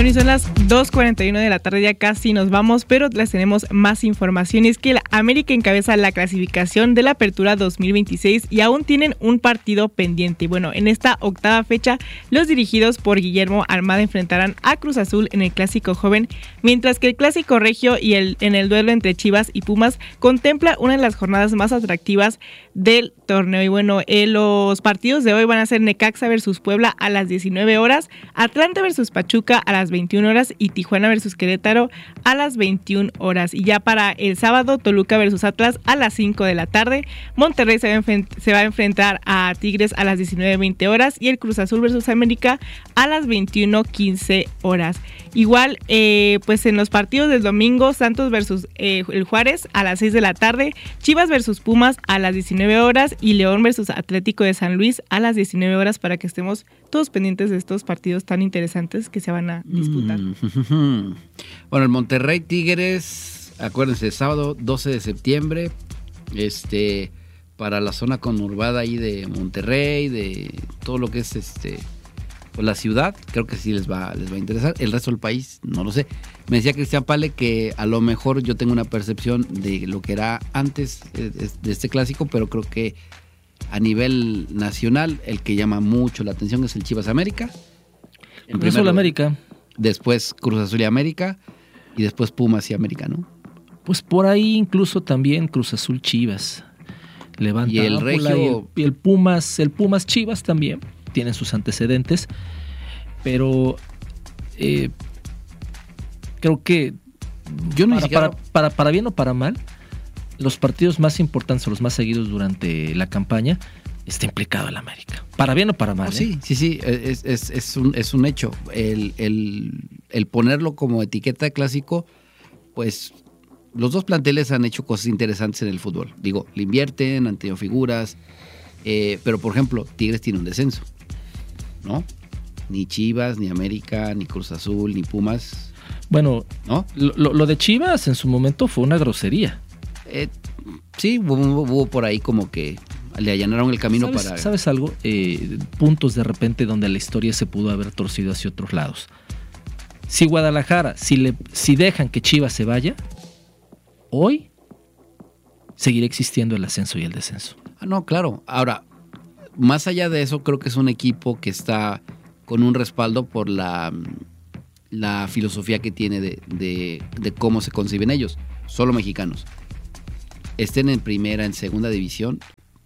Bueno, y son las 2:41 de la tarde, ya casi nos vamos, pero les tenemos más información. Y es que la América encabeza la clasificación de la Apertura 2026 y aún tienen un partido pendiente. Bueno, en esta octava fecha, los dirigidos por Guillermo Almada enfrentarán a Cruz Azul en el Clásico Joven, mientras que el Clásico Regio y en el duelo entre Chivas y Pumas contempla una de las jornadas más atractivas del torneo. Y bueno, los partidos de hoy van a ser Necaxa versus Puebla a las 19 horas, Atlante versus Pachuca a las 21 horas y Tijuana versus Querétaro a las 21 horas. Y ya para el sábado, Toluca versus Atlas a las 5 de la tarde, Monterrey se va a enfrentar a Tigres a las 19:20 horas y el Cruz Azul versus América a las 21:15 horas. Igual, pues en los partidos del domingo, Santos versus el Juárez a las 6 de la tarde, Chivas versus Pumas a las 19 horas y León versus Atlético de San Luis a las 19 horas, para que estemos todos pendientes de estos partidos tan interesantes que se van a disputar. Bueno, el Monterrey Tigres, acuérdense, sábado 12 de septiembre, para la zona conurbada ahí de Monterrey, de todo lo que es pues la ciudad, creo que sí les va a interesar. El resto del país, no lo sé. Me decía Cristian Pale que a lo mejor yo tengo una percepción de lo que era antes de este clásico, pero creo que a nivel nacional el que llama mucho la atención es el Chivas América. Cruz Azul América. Después Cruz Azul y América y después Pumas y América, ¿no? Pues por ahí incluso también Cruz Azul Chivas. Levanta y el Regio y el Pumas Chivas también tienen sus antecedentes, pero creo que yo no para bien o para mal, los partidos más importantes o los más seguidos durante la campaña está implicado el América. Para bien o para mal. Sí, es un hecho. El ponerlo como etiqueta de clásico, pues los dos planteles han hecho cosas interesantes en el fútbol. Digo, le invierten, han tenido figuras, pero por ejemplo, Tigres tiene un descenso, ¿no? Ni Chivas, ni América, ni Cruz Azul, ni Pumas. Bueno, ¿no? Lo de Chivas en su momento fue una grosería. Sí, hubo por ahí como que le allanaron el camino. ¿Sabes algo? Puntos de repente donde la historia se pudo haber torcido hacia otros lados. Si Guadalajara, si dejan que Chivas se vaya, hoy seguirá existiendo el ascenso y el descenso. No, claro. Ahora, más allá de eso, creo que es un equipo que está con un respaldo por la filosofía que tiene de cómo se conciben ellos. Solo mexicanos. Estén en primera, en segunda división,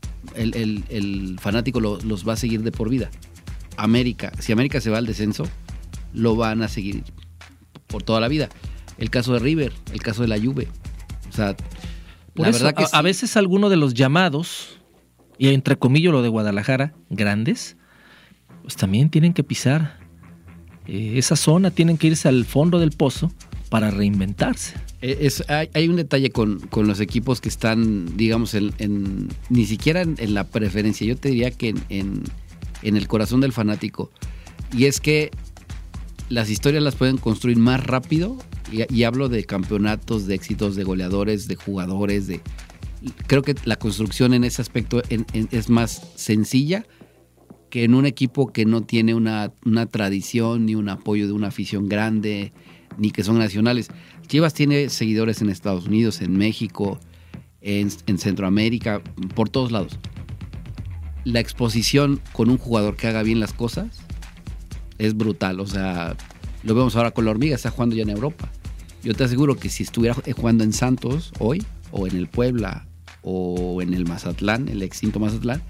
el fanático los va a seguir de por vida. Si América se va al descenso, lo van a seguir por toda la vida. El caso de River, el caso de la Juve. O sea, por la eso, verdad que a veces alguno de los llamados, y entre comillas lo de Guadalajara, grandes, pues también tienen que pisar esa zona, tienen que irse al fondo del pozo para reinventarse. Hay un detalle con los equipos que están, digamos, ni siquiera en la preferencia, yo te diría que en el corazón del fanático, y es que las historias las pueden construir más rápido, y hablo de campeonatos, de éxitos, de goleadores, de jugadores, creo que la construcción en ese aspecto es más sencilla que en un equipo que no tiene una tradición ni un apoyo de una afición grande, ni que son nacionales. Chivas tiene seguidores en Estados Unidos, en México, en Centroamérica, por todos lados. La exposición con un jugador que haga bien las cosas es brutal. O sea, lo vemos ahora con la Hormiga, está jugando ya en Europa. Yo te aseguro que si estuviera jugando en Santos hoy, o en el Puebla, o en el Mazatlán, el extinto Mazatlán,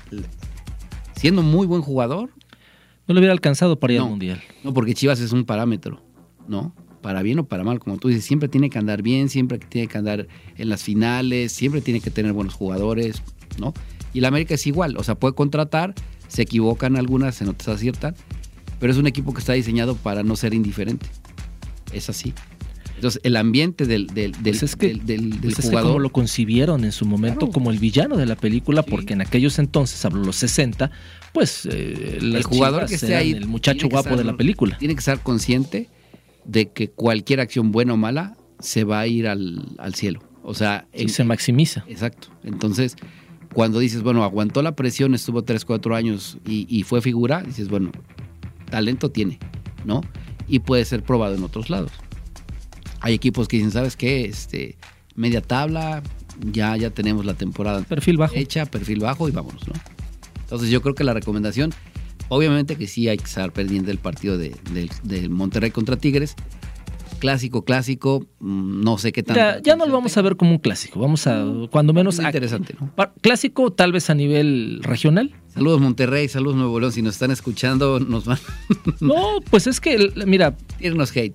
siendo muy buen jugador, no lo hubiera alcanzado para ir al Mundial. No, porque Chivas es un parámetro, ¿no? Para bien o para mal, como tú dices, siempre tiene que andar bien, siempre tiene que andar en las finales, siempre tiene que tener buenos jugadores, ¿no? Y la América es igual, o sea, puede contratar, se equivocan algunas, en otras aciertan, pero es un equipo que está diseñado para no ser indiferente. Es así. Entonces, el ambiente del jugador... Es como lo concibieron en su momento, claro, como el villano de la película, sí, porque en aquellos entonces, hablo los 60, pues el jugador que esté ahí, el muchacho guapo de la película. Tiene que estar consciente de que cualquier acción buena o mala se va a ir al cielo. O sea... se maximiza. Exacto. Entonces, cuando dices, bueno, aguantó la presión, estuvo 3-4 años y fue figura, dices, bueno, talento tiene, ¿no? y puede ser probado en otros lados. Hay equipos que dicen, ¿sabes qué? Media tabla, ya tenemos la temporada perfil bajo hecha, perfil bajo y vámonos, ¿no? Entonces yo creo que la recomendación, obviamente que sí hay que estar pendiente del partido del Monterrey contra Tigres. Clásico, no sé qué tanto. Ya no lo vamos a ver como un clásico, vamos a, cuando menos... Interesante, ¿no? Clásico tal vez a nivel regional. Saludos Monterrey, saludos Nuevo León, si nos están escuchando nos van... No, pues es que, mira... Tírenos hate.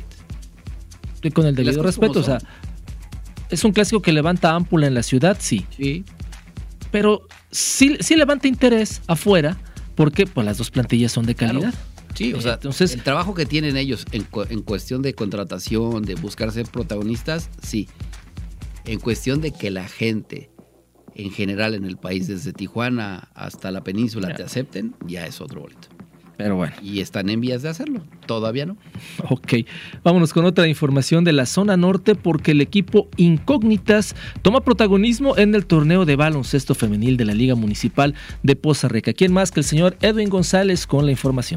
Y con el debido respeto, o sea, es un clásico que levanta ámpula en la ciudad, sí. Pero sí levanta interés afuera, porque pues las dos plantillas son de calidad. Claro. Sí, o sea, entonces, el trabajo que tienen ellos en cuestión de contratación, de buscar ser protagonistas, sí. En cuestión de que la gente, en general en el país, desde Tijuana hasta la península, te acepten, ya es otro boleto. Pero bueno. Y están en vías de hacerlo, todavía no. Ok, vámonos con otra información de la zona norte, porque el equipo Incógnitas toma protagonismo en el torneo de baloncesto femenil de la Liga Municipal de Poza Rica. ¿Quién más que el señor Edwin González con la información?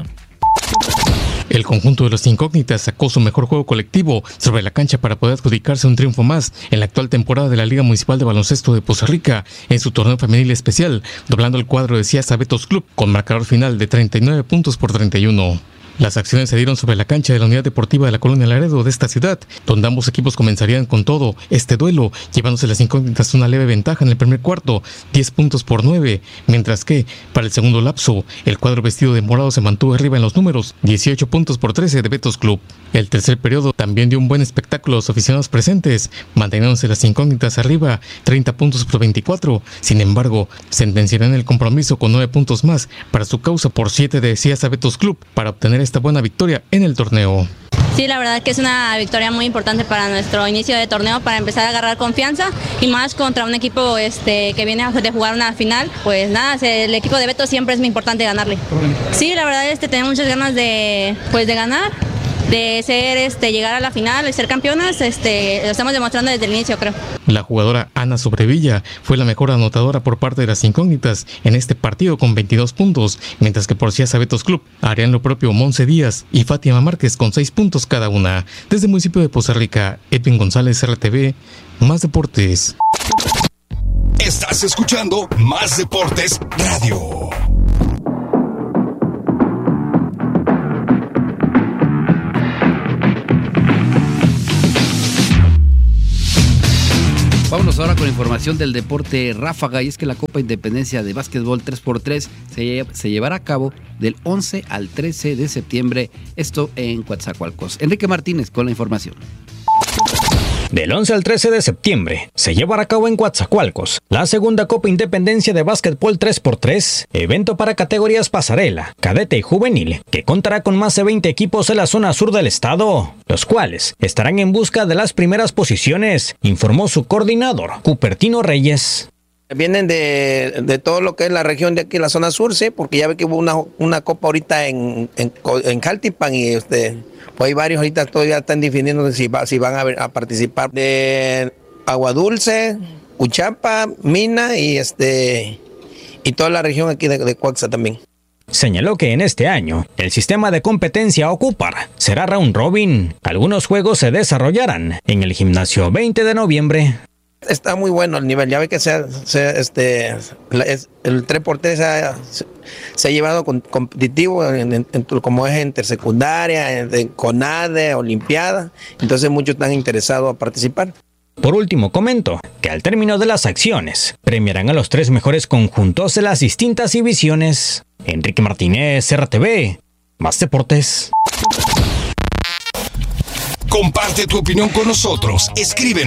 El conjunto de los Incógnitas sacó su mejor juego colectivo sobre la cancha para poder adjudicarse un triunfo más en la actual temporada de la Liga Municipal de Baloncesto de Poza Rica en su torneo femenil especial, doblando el cuadro de Ciasa Betos Club con marcador final de 39 puntos por 31. Las acciones se dieron sobre la cancha de la Unidad Deportiva de la Colonia Laredo de esta ciudad, donde ambos equipos comenzarían con todo este duelo, llevándose las Incógnitas una leve ventaja en el primer cuarto, 10 puntos por 9, mientras que, para el segundo lapso, el cuadro vestido de morado se mantuvo arriba en los números, 18 puntos por 13 de Betos Club. El tercer periodo también dio un buen espectáculo a los aficionados presentes, manteniéndose las Incógnitas arriba, 30 puntos por 24, sin embargo, sentenciarán el compromiso con 9 puntos más para su causa por 7 de Ciasa Betos Club para obtener esta buena victoria en el torneo. Sí, la verdad que es una victoria muy importante para nuestro inicio de torneo, para empezar a agarrar confianza y más contra un equipo que viene de jugar una final. Pues nada, el equipo de Beto siempre es muy importante ganarle. Sí, la verdad tenemos muchas ganas de ganar, de llegar a la final, de ser campeonas, lo estamos demostrando desde el inicio, creo. La jugadora Ana Sobrevilla fue la mejor anotadora por parte de las Incógnitas en este partido con 22 puntos, mientras que por Ciasa Betos Club harían lo propio Monse Díaz y Fátima Márquez con 6 puntos cada una. Desde el municipio de Poza Rica, Edwin González, RTV, Más Deportes. Estás escuchando Más Deportes Radio. Vámonos ahora con información del deporte ráfaga, y es que la Copa Independencia de Básquetbol 3x3 se llevará a cabo del 11 al 13 de septiembre, esto en Coatzacoalcos. Enrique Martínez con la información. Del 11 al 13 de septiembre se llevará a cabo en Coatzacoalcos la segunda Copa Independencia de Básquetbol 3x3, evento para categorías pasarela, cadete y juvenil, que contará con más de 20 equipos en la zona sur del estado, los cuales estarán en busca de las primeras posiciones, informó su coordinador, Cupertino Reyes. Vienen de todo lo que es la región de aquí, la zona sur, sí, porque ya ve que hubo una copa ahorita en Jaltipan y pues hay varios ahorita todavía están definiendo si van a participar de Agua Dulce, Uchapa, Mina y toda la región aquí de Coaxa también. Señaló que en este año el sistema de competencia a ocupar será round robin. Algunos juegos se desarrollarán en el gimnasio 20 de noviembre. Está muy bueno el nivel, ya ve que el 3x3 se ha llevado competitivo como es intersecundaria, en CONADE, Olimpiada, entonces muchos están interesados a participar. Por último, comentó que al término de las acciones premiarán a los 3 mejores conjuntos de las distintas divisiones. Enrique Martínez, RTV, Más Deportes. Comparte tu opinión con nosotros. Escríbenos